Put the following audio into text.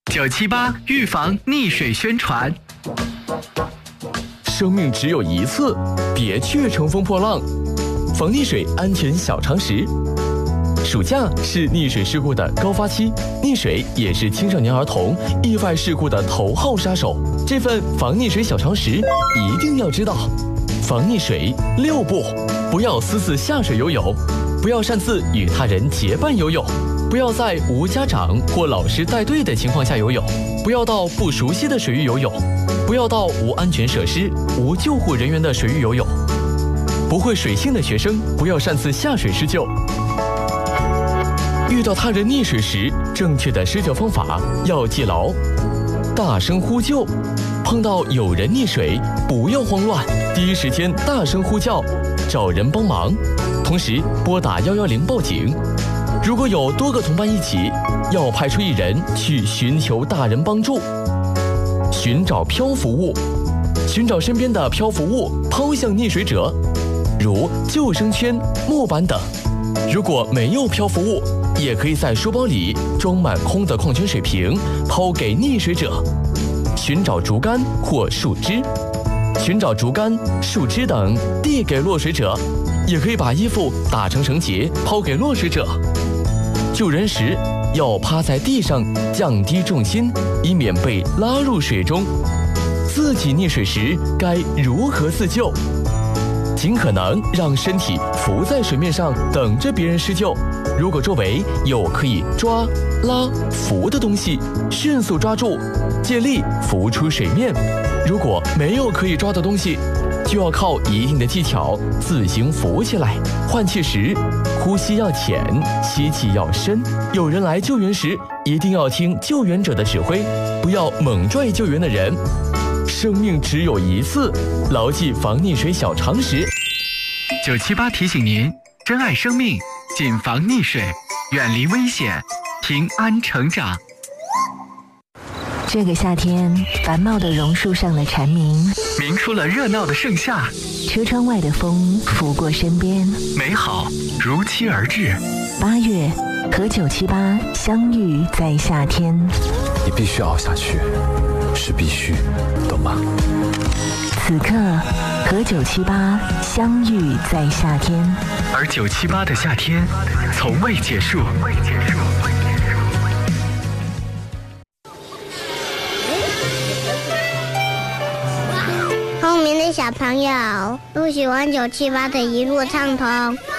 978预防溺水宣传。 生命只有一次，别去乘风破浪。防溺水安全小常识。暑假是溺水事故的高发期，溺水也是青少年儿童意外事故的头号杀手。这份防溺水小常识一定要知道。防溺水6步：不要私自下水游泳，不要擅自与他人结伴游泳，不要在无家长或老师带队的情况下游泳，不要到不熟悉的水域游泳，不要到无安全设施、无救护人员的水域游泳。不会水性的学生不要擅自下水施救。遇到他人溺水时，正确的施救方法要记牢：大声呼救，碰到有人溺水不要慌乱，第一时间大声呼叫，找人帮忙，同时拨打110报警。如果有多个同伴一起，要派出1人去寻求大人帮助。寻找漂浮物，寻找身边的漂浮物抛向溺水者，如救生圈、木板等。如果没有漂浮物，也可以在书包里装满空的矿泉水瓶，抛给溺水者。寻找竹竿或树枝，寻找竹竿、树枝等递给落水者，也可以把衣服打成绳结抛给落水者。救人时要趴在地上，降低重心，以免被拉入水中。自己溺水时该如何自救？尽可能让身体浮在水面上，等着别人施救。如果周围有可以抓、拉、扶的东西，迅速抓住，借力浮出水面。如果没有可以抓的东西，就要靠一定的技巧自行浮起来。换气时，呼吸要浅，吸气要深。有人来救援时，一定要听救援者的指挥，不要猛拽救援的人。生命只有一次，牢记防溺水小常识。 978提醒您：珍爱生命，谨防溺水，远离危险，平安成长。 这个夏天，繁茂的榕树上的蝉鸣出了热闹的盛夏。 车窗外的风拂过身边， 美好如期而至。 8月和978相遇在夏天。 你必须熬下去，是必须，懂吗？ 此刻和978相遇在夏天， 而978的夏天从未结束。 聪明的小朋友不喜欢978的一路畅通，